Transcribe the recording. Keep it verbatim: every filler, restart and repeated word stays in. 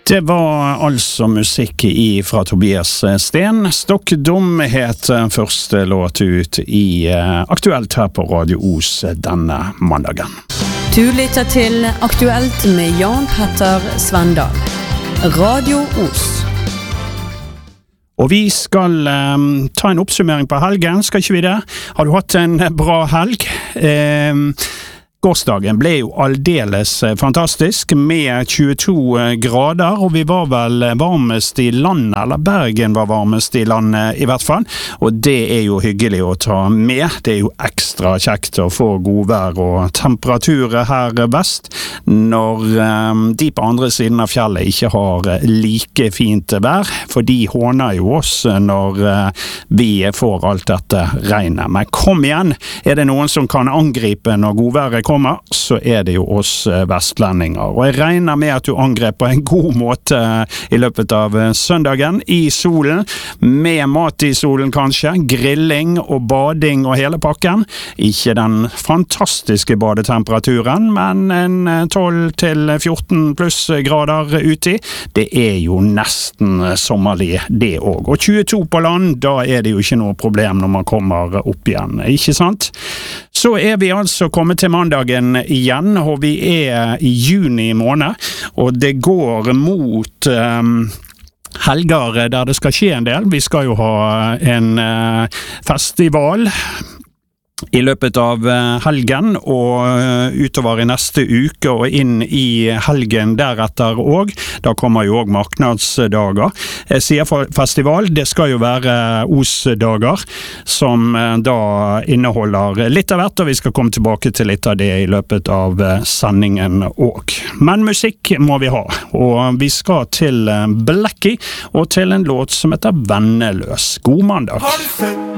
Det var altså musikk i fra Tobias Sten. Stokkdom het første låt ut i Aktuelt her på Radio Os denne mandagen. Du lytter til Aktuelt med Jan Petter Svendal. Radio Os. Og vi skal um, ta en oppsummering på helgen, skal ikke vi det? Har du hatt en bra helg? Um, Gårsdagen ble jo aldeles fantastisk med tjueto grader, og vi var vel varmest i landet, eller Bergen var varmest i landet i hvert fall, og det er jo hyggelig å ta med. Det er jo ekstra kjekt å få godvær og temperaturer her vest, når um, de på andre siden av fjellet ikke har like fint vær, for de håner jo oss når uh, vi får alt dette regnet. Men kom igjen, er det noen som kan angripe når godværet kommer? Så er det jo oss vestlendinger. Og jeg regner med at du angrep på en god måte i løpet av søndagen i solen, med mat i solen kanskje, grilling og bading og hele pakken. Ikke den fantastiske badetemperaturen, men en tolv til fjorten pluss grader uti. Det er jo nesten sommerlig det også. Og tjueto på land, da er det jo ikke noe problem når man kommer opp igjen, ikke sant? Så er vi altså kommet til mandagen igjen, og vi er i juni måned, og det går mot um, helger der det skal skje en del. Vi skal jo ha en uh, festival i løpet av helgen, og utover i neste uke og inn i helgen deretter også. Da kommer jo også marknadsdager. Jeg sier festival, det skal jo være Os-dager, som da inneholder litt av hvert, og vi skal komme tilbake til litt av det i løpet av sendingen også. Men musikk må vi ha, og vi skal til Blackie, og til en låt som heter Venneløs. God mandag!